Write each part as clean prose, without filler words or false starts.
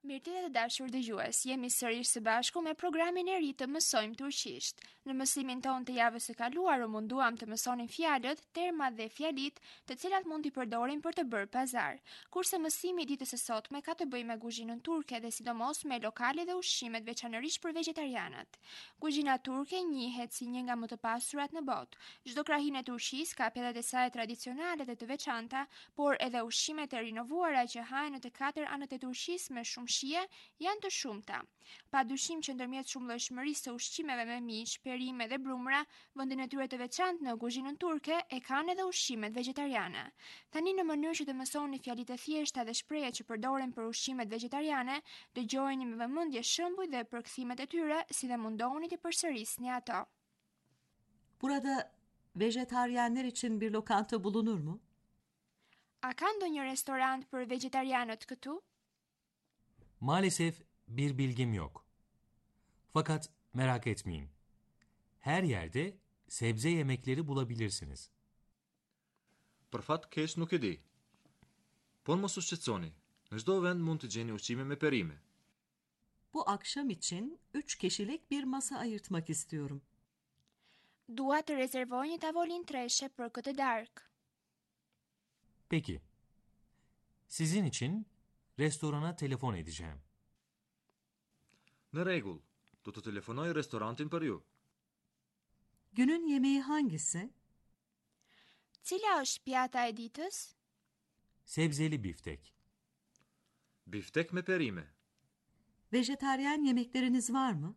Mirëditë të dashur dëgjues, jemi sërish së bashku me programin e ri të Mësojmë Turqisht. Në mësimin ton të javës së kaluar u munduam të mësonin fjalët, termat dhe fjalit, të cilat mund t'i përdorim për të bërë pazar. Kurse mësimi i ditës së sotme ka të bëjë me kuzhinën turke dhe sidomos me lokale dhe ushqimet veçanërisht për vegetarianët. Kuzhina turke njihet si një nga më të pasurat në botë. Çdo krahinë e Turqisë ka pjellet e saj tradicionale dhe të veçanta, por edhe ushqimet e rinovuara që hahen në të katër anët e Turqisë me shumë shije janë të shumta. Padyshim që ndërmjet shumëllojshmërisë së ushqimeve me mish, perime dhe brumra, vendin e tyre të veçantë në kuzhinën turke e kanë edhe ushqimet vegetariane. Tani në mënyrë që të mësoni fjalitë e thjeshta dhe shprehjet që përdoren për ushqimet vegetariane, dëgjojeni me vëmendje shembuj dhe përkthimet e tyre, si dhe mundohuni të përsërisni ato. Burada vejetaryenler için bir lokanta bulunur mu? A ka ndonjë restorant për vegetarianët këtu? Maalesef bir bilgim yok. Fakat merak etmeyin. Her yerde sebze yemekleri bulabilirsiniz. Për fat keq nuk e di. Por mos u shqetësoni. Në çdo vend mund të gjeni ushqime me perime. Bu akşam için 3 kişilik bir masa ayırtmak istiyorum. Dua të rezervoj një tavolinë treshe për këtë darkë. Peki. Sizin için restorana telefon edeceğim. Në rregull, do të telefonoj restorantin për ju. Günün yemeği hangisi? Cila është pjata e ditës? Sebzeli biftek. Biftek me perime. Vejetaryen yemekleriniz var mı?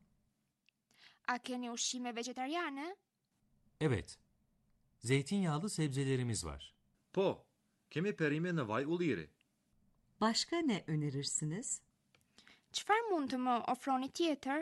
A keni ushqime vegetariane? Evet. Zeytinyağlı sebzelerimiz var. Po, kemi perime në vaj ulliri. Başka ne önerirsiniz? Çfarë mund të më ofroni tjetër?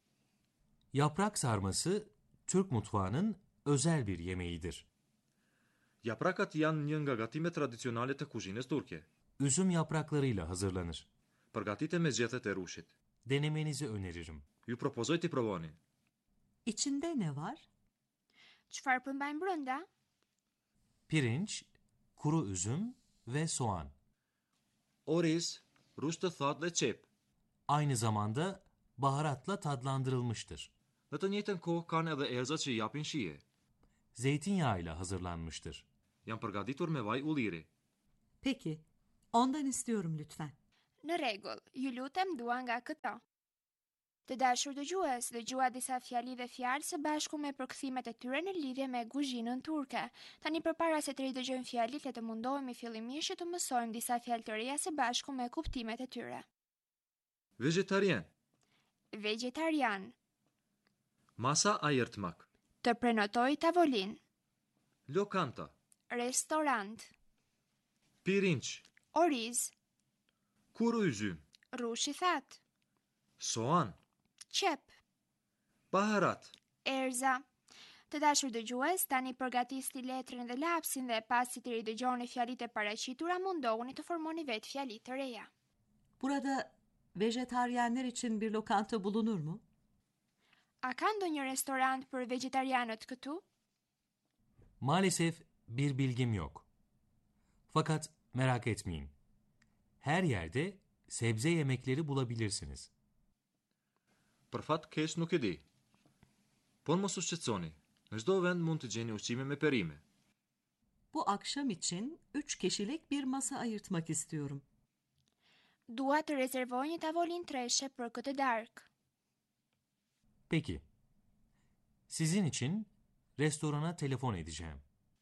Yaprak sarması Türk mutfağının özel bir yemeğidir. Japrakat janë një nga gatimet tradicionale të kuzhinës turke. Üzüm yapraklarıyla hazırlanır. Përgatiten me zgjethet e rushit. Denemenizi öneririm. Ju propozoj t'i provoni. İçinde ne var? Çfarë përmbajnë brenda? Pirinç, kuru üzüm ve soğan. Oriz, rush të thatë dhe qep. Aynı zamanda baharatla tadlandırılmıştır. Në të njëjtën kohë kanë edhe erza që japin shije. Zeytinyağıyla hazırlanmıştır. Janë përgatitur me vaj ulliri. Peki, ondan istiyorum lütfen. Në rregull, ju lutem dua nga këto. Të dashur dëgjues, dëgjua disa fjali dhe fjalë së bashku me përkthimet e tyre në lidhje me kuzhinën turke. Tani përpara se të ridëgjojmë fjalit, le të mundohemi fillimisht që të mësojmë disa fjalë të reja së bashku me kuptimet e tyre. Vejetarien. Vegetarian. Masa ayırtmak. Të prenotoj tavolin. Lokanta. Restorant. Pirinç. Oriz. Kuru üzüm. Rush i thatë. Soğan. Qep. Baharat. Erza. Të dashur dëgjues, tani përgatisni letrën dhe lapsin dhe pasi të ridëgjoni fjalitë e paraqitura, mundohuni të formoni vetë fjalitë të reja. Burada vejetaryenler için bir lokanta bulunur mu? A ka ndonjë restorant për vegetarianët këtu? Maalesef bir bilgim yok. Fakat merak etmeyin. Her yerde sebze yemekleri bulabilirsiniz. Për fat keq nuk e di. Por mos u shqetësoni. Në çdo vend mund të gjeni ushqime me perime. Bu akşam için 3 kişilik bir masa ayırtmak istiyorum. Dua të rezervoj një tavolinë treshe për këtë darkë. Peki. Sizin için restorana telefon edeceğim.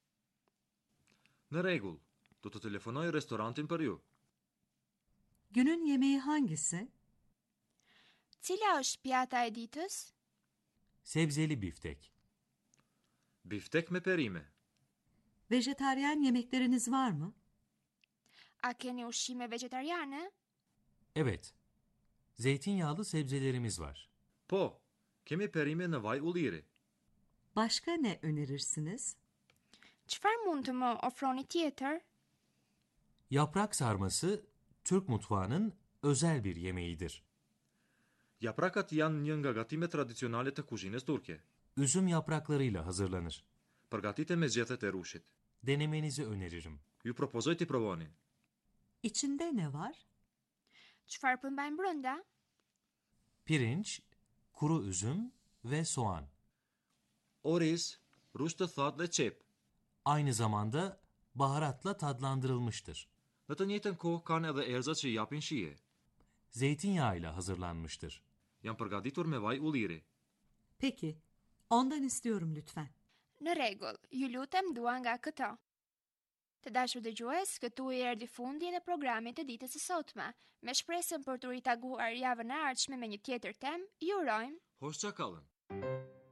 Në rregull, do të telefonoj restorantin për ju. Günün yemeği hangisi? Cila është pjata e ditës? Sebzeli biftek. Biftek me perime. Vejetaryen yemekleriniz var mı? A keni ushqime vegetariane? Evet. Zeytinyağlı sebzelerimiz var. Po, kemi perime në vaj ulliri. Başka ne önerirsiniz? Çfarë mund të më ofroni tjetër? Yaprak sarması Türk mutfağının özel bir yemeğidir. Japrakat janë një nga gatimet tradicionale të kuzhinës turke. Üzüm yapraklarıyla hazırlanır. Përgatiten me zgjethet e rushit. Denemenizi öneririm. Ju propozoj t'i provoni. İçinde ne var? Çfarë përmbajmë brenda? Pirinç, kuru üzüm ve soğan. Oriz, ruj të thatë dhe qep. Aynı zamanda baharatla tadlandırılmıştır. Në të njëjtën kohë kanë edhe erëza që japin shije. Zeytinyağıyla hazırlanmıştır. Janë përgatitur me vaj ulliri. Peki, ondan istiyorum lütfen. Në rregull, ju lutem dua nga këto. Të dashur dëgjues, këtu i erdhi fundi edhe programit të ditës së sotme. Me shpresën për të ritaguar javën e ardhshme me një tjetër temë, ju urojmë Hoşça kalın.